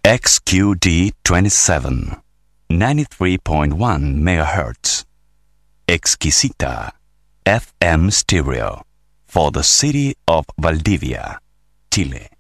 XQD27, 93.1 MHz. Exquisita FM stereo for the city of Valdivia, Chile.